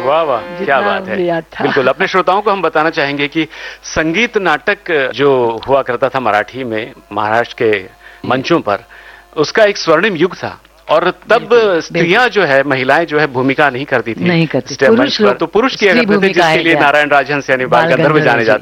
वाह वाह, क्या बात है। बिल्कुल, अपने श्रोताओं को हम बताना चाहेंगे कि संगीत नाटक जो हुआ करता था मराठी में महाराष्ट्र के मंचों पर, उसका एक स्वर्णिम युग था। और तब स्त्रियां जो है, महिलाएं जो है भूमिका नहीं करती थी, नहीं करती, पुरुष लोग तो पुरुष किया करते थे, जिसके लिए नारायण राजहंस यानी बाल गंधर्व जाने जाते